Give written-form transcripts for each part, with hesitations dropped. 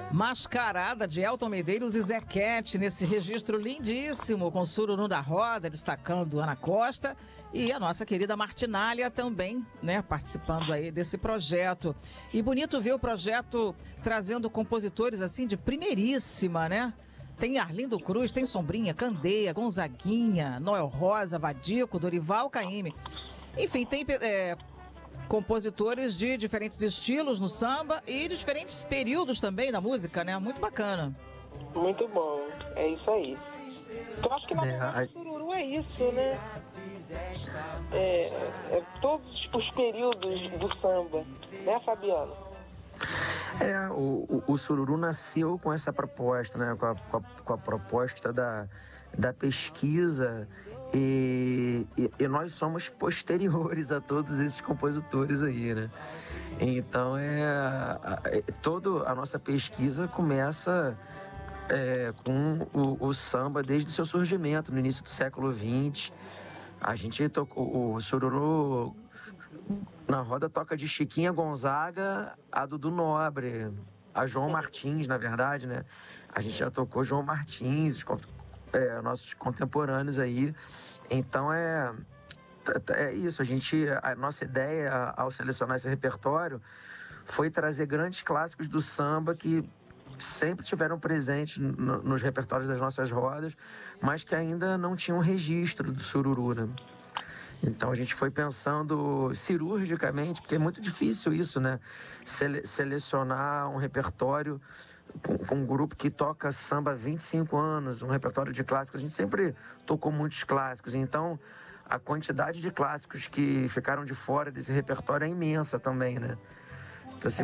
Mascarada de Elton Medeiros e Zequete, nesse registro lindíssimo, com Sururu da Roda, destacando Ana Costa e a nossa querida Martinália também, né, participando aí desse projeto. E bonito ver o projeto trazendo compositores assim de primeiríssima, né? Tem Arlindo Cruz, tem Sombrinha, Candeia, Gonzaguinha, Noel Rosa, Vadico, Dorival Caymmi. Enfim, tem compositores de diferentes estilos no samba e de diferentes períodos também da música, né? Muito bacana. Muito bom, é isso aí. Eu acho que na verdade o sururu é isso, né? É todos os períodos do samba, né, Fabiano? O sururu nasceu com essa proposta, né? Com a proposta da pesquisa e nós somos posteriores a todos esses compositores aí, né? Então toda a nossa pesquisa começa com o samba desde o seu surgimento no início do século XX. A gente tocou o sururu na roda, toca de Chiquinha Gonzaga a Dudu Nobre, a João Martins, na verdade, né? A gente já tocou João Martins, nossos contemporâneos aí. Então é isso. A nossa ideia ao selecionar esse repertório foi trazer grandes clássicos do samba que sempre tiveram presentes nos repertórios das nossas rodas, mas que ainda não tinham registro do sururu, né? Então a gente foi pensando cirurgicamente, porque é muito difícil isso, né? Selecionar um repertório com um grupo que toca samba há 25 anos, um repertório de clássicos. A gente sempre tocou muitos clássicos, então a quantidade de clássicos que ficaram de fora desse repertório é imensa também, né? Então, assim,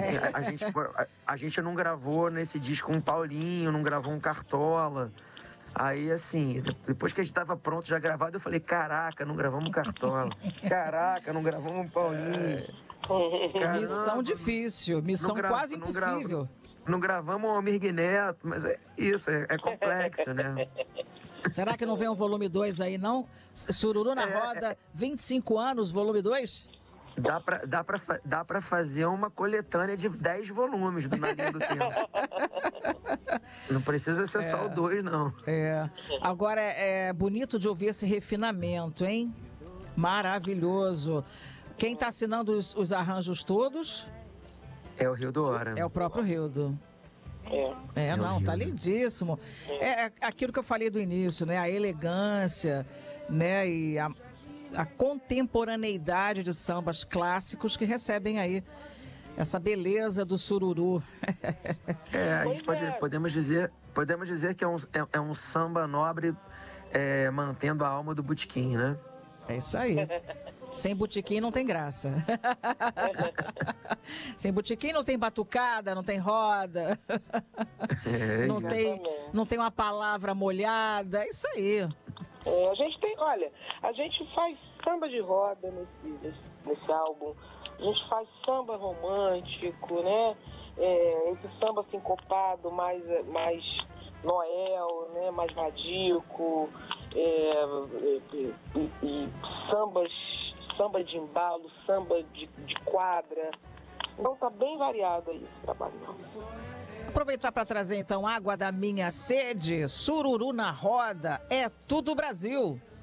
a gente não gravou nesse disco um Paulinho, não gravou um Cartola. Aí, assim, depois que a gente estava pronto, já gravado, eu falei, caraca, não gravamos um Cartola. Caraca, não gravamos um Paulinho. Caramba, missão difícil, missão quase impossível. Não gravamos o Almir Neto, mas é isso, é complexo, né? Será que não vem um volume 2 aí, não? Sururu na Roda, 25 anos, volume 2? Dá pra fazer uma coletânea de 10 volumes do Na Linha do Tempo. Não precisa ser só o 2, não. Agora é bonito de ouvir esse refinamento, hein? Maravilhoso. Quem tá assinando os arranjos todos? É o Rildo Hora. É o próprio Rildo. Tá lindíssimo. É aquilo que eu falei do início, né? A elegância, né? E a contemporaneidade de sambas clássicos que recebem aí essa beleza do sururu. A gente podemos dizer que é um samba nobre mantendo a alma do botequim, né? É isso aí. Sem botequim não tem graça. Sem botequim não tem batucada, não tem roda. Não tem uma palavra molhada. É isso aí. A gente faz samba de roda nesse álbum. A gente faz samba romântico, né? Esse samba sincopado, mais Noel, né? Mais Vadico, e samba de embalo, samba de quadra. Então tá bem variado aí esse trabalho. Aproveitar para trazer então Água da Minha Sede, Sururu na Roda, é tudo Brasil.